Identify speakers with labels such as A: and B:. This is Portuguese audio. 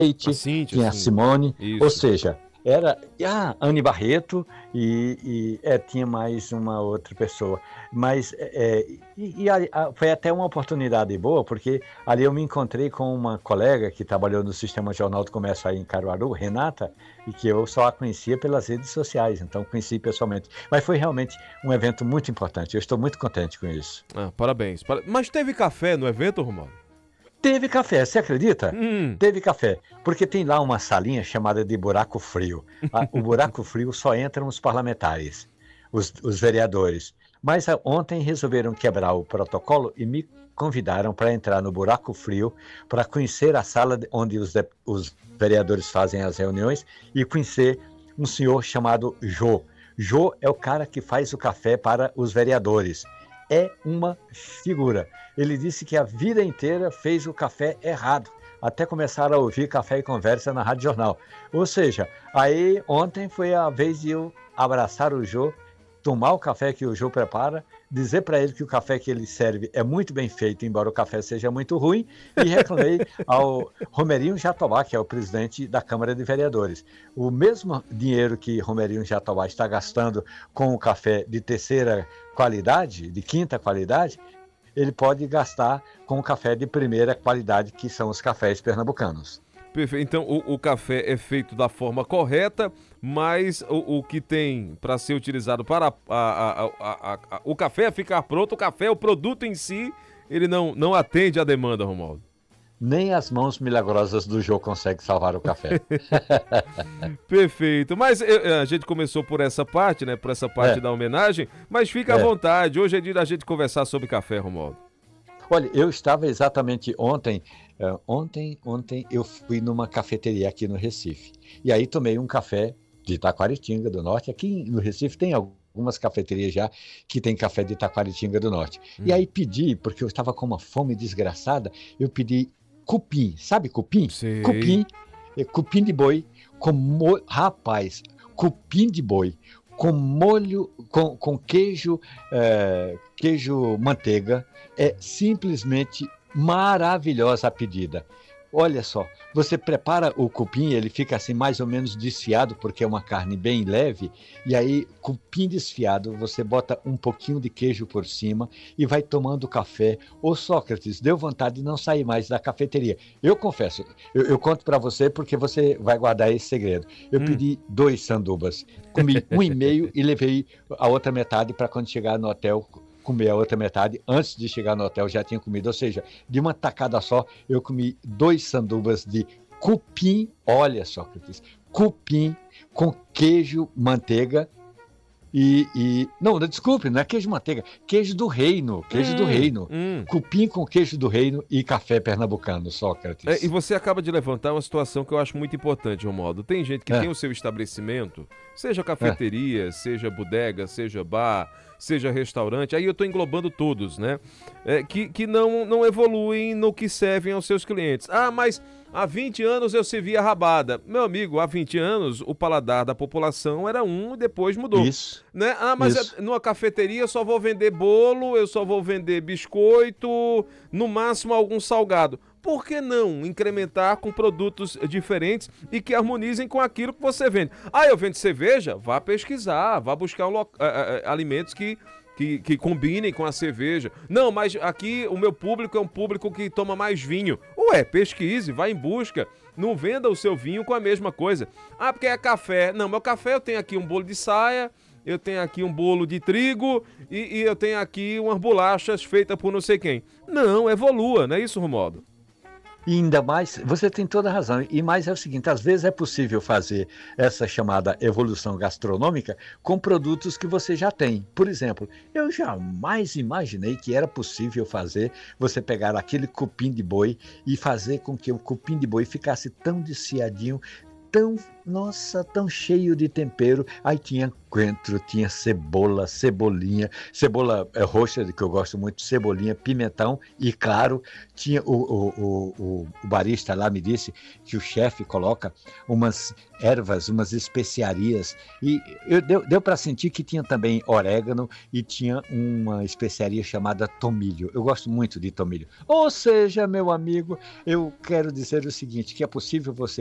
A: A
B: Leite,
A: Cíntia,
B: tinha a
A: sim.
B: Simone, ou
A: Isso.
B: seja, era Anne Barreto e tinha mais uma outra pessoa. Mas foi até uma oportunidade boa, porque ali eu me encontrei com uma colega que trabalhou no Sistema Jornal do Comércio aí em Caruaru, Renata, e que eu só a conhecia pelas redes sociais, então conheci pessoalmente. Mas foi realmente um evento muito importante, eu estou muito contente com isso.
A: Ah, parabéns. Mas teve café no evento, Romualdo?
B: Teve café, você acredita?
A: Hum.
B: Teve café, porque tem lá uma salinha chamada de buraco frio. O buraco frio só entram os parlamentares, os vereadores. Mas ontem resolveram quebrar o protocolo e me convidaram para entrar no buraco frio para conhecer a sala onde os vereadores fazem as reuniões e conhecer um senhor chamado Jô. Jô é o cara que faz o café para os vereadores. É uma figura. Ele disse que a vida inteira fez o café errado, até começar a ouvir Café e Conversa na Rádio Jornal. Ou seja, aí ontem foi a vez de eu abraçar o Jô, tomar o café que o Jô prepara, dizer para ele que o café que ele serve é muito bem feito, embora o café seja muito ruim, e reclamei ao Romerinho Jatobá, que é o presidente da Câmara de Vereadores. O mesmo dinheiro que Romerinho Jatobá está gastando com o café de terceira qualidade, de quinta qualidade, ele pode gastar com o café de primeira qualidade, que são os cafés pernambucanos.
A: Perfeito. Então, o café é feito da forma correta, mas o que tem para ser utilizado para o café ficar pronto, o café, o produto em si, ele não atende à demanda, Romualdo.
B: Nem as mãos milagrosas do Jô conseguem salvar o café.
A: Perfeito. Mas a gente começou por essa parte, né? Por essa parte
B: É,
A: da homenagem, mas fica à
B: é.
A: vontade. Hoje é dia da gente conversar sobre café, Romualdo.
B: Olha, eu estava exatamente ontem eu fui numa cafeteria aqui no Recife. E aí tomei um café de Taquaritinga do Norte. Aqui no Recife tem algumas cafeterias já que tem café de Taquaritinga do Norte. E aí pedi, porque eu estava com uma fome desgraçada, eu pedi cupim. Sabe cupim?
A: Sei.
B: Cupim, cupim de boi Rapaz, cupim de boi com molho, com queijo, queijo manteiga, é simplesmente maravilhosa a pedida. Olha só, você prepara o cupim, ele fica assim mais ou menos desfiado, porque é uma carne bem leve, e aí, cupim desfiado, você bota um pouquinho de queijo por cima e vai tomando café. Ô Sócrates, deu vontade de não sair mais da cafeteria. Eu confesso, eu conto para você porque você vai guardar esse segredo. Eu
A: Hum.
B: pedi 2 sandubas, comi um e meio e levei a outra metade para quando chegar no hotel comer a outra metade. Antes de chegar no hotel já tinha comido, ou seja, de uma tacada só eu comi 2 sandubas de cupim, olha Sócrates, cupim com queijo, manteiga não, desculpe, não é queijo manteiga, queijo do reino,
A: Hum.
B: cupim com queijo do reino e café pernambucano,
A: E
B: Sócrates.
A: você acaba de levantar uma situação que eu acho muito importante, Romualdo. Tem gente que tem
B: É,
A: o seu estabelecimento, seja
B: é,
A: cafeteria, seja bodega, seja bar, seja restaurante, aí eu estou englobando todos, né? Que não evoluem no que servem aos seus clientes. Ah, mas há 20 anos eu servia rabada. Meu amigo, há 20 anos o paladar da população era um e depois mudou.
B: isso,
A: Né? Ah, mas
B: isso.
A: numa cafeteria eu só vou vender bolo, eu só vou vender biscoito, no máximo algum salgado. Por que não incrementar com produtos diferentes e que harmonizem com aquilo que você vende? Ah, eu vendo cerveja? Vá pesquisar, vá buscar alimentos que combinem com a cerveja. Não, mas aqui o meu público é um público que toma mais vinho. Ué, pesquise, vá em busca. Não venda o seu vinho com a mesma coisa. Ah, porque é café. Não, meu café eu tenho aqui um bolo de saia, eu tenho aqui um bolo de trigo e eu tenho aqui umas bolachas feitas por não sei quem. Não, evolua, não é isso, Romualdo?
B: E ainda mais, você tem toda a razão. E mais é o seguinte, às vezes é possível fazer essa chamada evolução gastronômica com produtos que você já tem. Por exemplo, eu jamais imaginei que era possível fazer você pegar aquele cupim de boi e fazer com que o cupim de boi ficasse tão desfiadinho, tão cheio de tempero. Aí tinha coentro, tinha cebola, cebola roxa, que eu gosto muito, cebolinha, pimentão e, claro, tinha o barista lá me disse que o chefe coloca umas ervas, umas especiarias, e deu para sentir que tinha também orégano e tinha uma especiaria chamada tomilho. Eu gosto muito de tomilho. Ou seja, meu amigo, eu quero dizer o seguinte, que é possível você